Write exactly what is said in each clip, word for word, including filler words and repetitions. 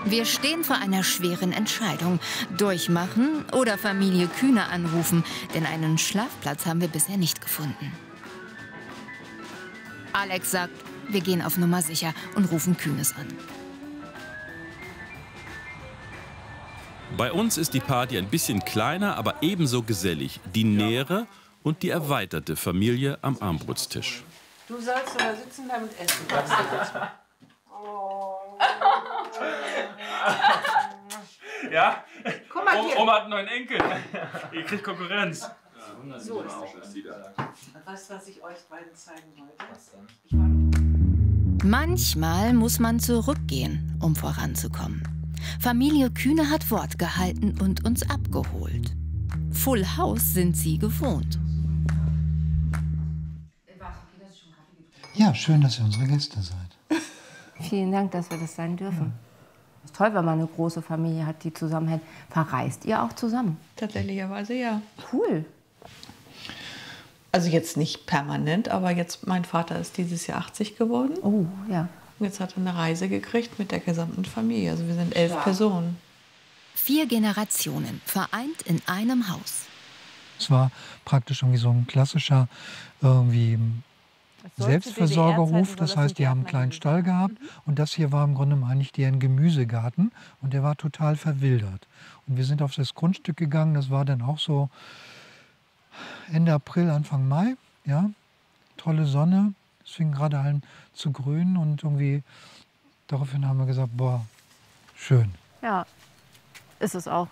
Wir stehen vor einer schweren Entscheidung. Durchmachen oder Familie Kühne anrufen, denn einen Schlafplatz haben wir bisher nicht gefunden. Alex sagt, wir gehen auf Nummer sicher und rufen Kühnes an. Bei uns ist die Party ein bisschen kleiner, aber ebenso gesellig. Die nähere und die erweiterte Familie am Armbrutstisch. Du sollst da sitzen bleiben und essen. Oh. Ja? Guck mal hier. Oma hat einen neuen Enkel. Ihr kriegt Konkurrenz. So ist das. Weißt du, was ich euch beiden zeigen wollte? Manchmal muss man zurückgehen, um voranzukommen. Familie Kühne hat Wort gehalten und uns abgeholt. Full House sind sie gewohnt. Ja, schön, dass ihr unsere Gäste seid. Vielen Dank, dass wir das sein dürfen. Es ist toll, wenn man eine große Familie hat, die zusammenhält. Verreist ihr auch zusammen? Tatsächlicherweise ja. Cool. Also jetzt nicht permanent, aber jetzt, mein Vater ist dieses Jahr achtzig geworden. Oh, ja. Und jetzt hat er eine Reise gekriegt mit der gesamten Familie. Also wir sind elf ja. Personen. Vier Generationen, vereint in einem Haus. Es war praktisch irgendwie so ein klassischer irgendwie Selbstversorgerhof. Das heißt, die haben einen kleinen Stall gehabt. Mhm. Und das hier war im Grunde eigentlich deren Gemüsegarten. Und der war total verwildert. Und wir sind auf das Grundstück gegangen. Das war dann auch so Ende April, Anfang Mai. Ja, tolle Sonne. Es fing gerade an zu grünen. Und irgendwie daraufhin haben wir gesagt, boah, schön. Ja, ist es auch.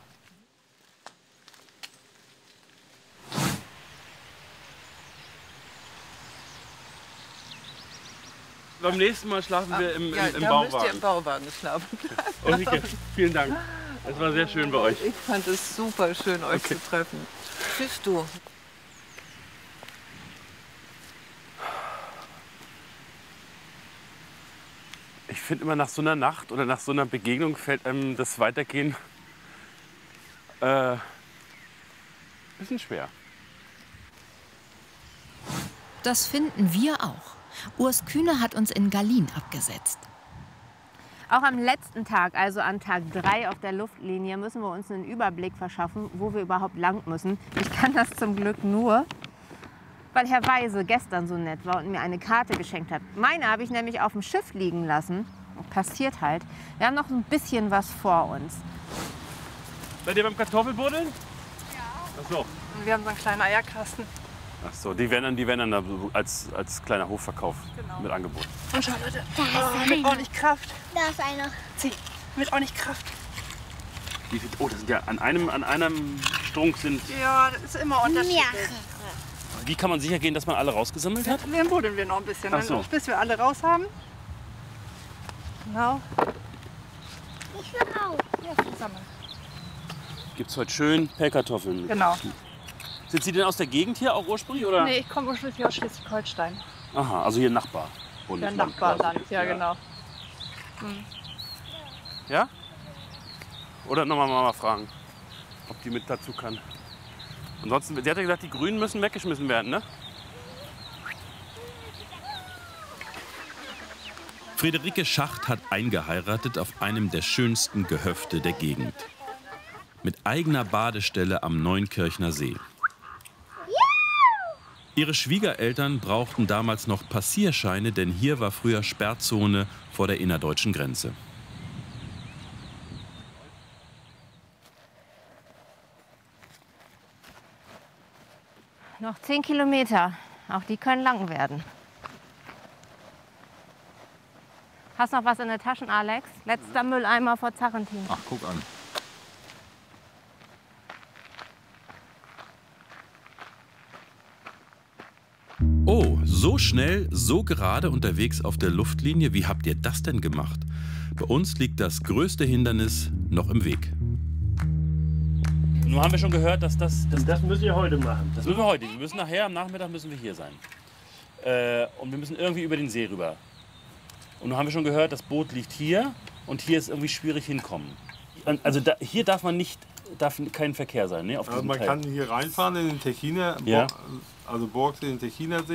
Beim nächsten Mal schlafen wir im, im, ja, im da Bauwagen. müsst ihr im Bauwagen schlafen. Okay, vielen Dank. Es war sehr schön bei euch. Ich fand es super schön, euch okay. zu treffen. Tschüss, du. Ich finde immer, nach so einer Nacht oder nach so einer Begegnung fällt einem das Weitergehen äh, ein bisschen schwer. Das finden wir auch. Urs Kühne hat uns in Gallien abgesetzt. Auch am letzten Tag, also an Tag drei auf der Luftlinie, müssen wir uns einen Überblick verschaffen, wo wir überhaupt lang müssen. Ich kann das zum Glück nur, weil Herr Weise gestern so nett war und mir eine Karte geschenkt hat. Meine habe ich nämlich auf dem Schiff liegen lassen. Passiert halt. Wir haben noch ein bisschen was vor uns. Seid ihr beim Kartoffelbuddeln? Ja. Ach so. Und wir haben so einen kleinen Eierkasten. Ach so, die werden dann, die werden dann als, als kleiner Hofverkauf genau. mit angeboten. Und schau Leute, oh, mit ordentlich Kraft. Da ist einer. Zieh, mit ordentlich Kraft. Wie viel, oh, das sind ja an einem, an einem Strunk sind... Ja, das ist immer unterschiedlich. Mehrere. Wie kann man sicher gehen, dass man alle rausgesammelt hat? Den buddeln wir noch ein bisschen, Ach so. bis wir alle raus haben. Genau. Ich will auch. Ja, zusammen. Gibt es heute schön Pellkartoffeln. Genau. Sind Sie denn aus der Gegend hier auch ursprünglich? Oder? Nee, ich komme ursprünglich aus Schleswig-Holstein. Aha, also hier Nachbar. Ja, Nachbarland, ja, ja genau. Hm. Ja? Oder nochmal Mama fragen, ob die mit dazu kann. Ansonsten, sie hat ja gesagt, die Grünen müssen weggeschmissen werden, ne? Friederike Schacht hat eingeheiratet auf einem der schönsten Gehöfte der Gegend. Mit eigener Badestelle am Neunkirchner See. Ihre Schwiegereltern brauchten damals noch Passierscheine, denn hier war früher Sperrzone vor der innerdeutschen Grenze. Noch zehn Kilometer. Auch die können lang werden. Hast noch was in den Taschen, Alex? Letzter Mülleimer vor Zarrentin. Ach, guck an. Oh, so schnell, so gerade unterwegs auf der Luftlinie. Wie habt ihr das denn gemacht? Bei uns liegt das größte Hindernis noch im Weg. Nun haben wir schon gehört, dass das... Das, das müsst ihr heute machen. Das müssen wir heute. Wir müssen nachher, am Nachmittag müssen wir hier sein. Äh, und wir müssen irgendwie über den See rüber. Und nun haben wir schon gehört, das Boot liegt hier und hier ist irgendwie schwierig hinkommen. Also da, hier darf man nicht, darf kein Verkehr sein, ne? Auf also diesem man Teil. kann hier reinfahren in den Techiner, ja. also Borgsee, den Techiner See.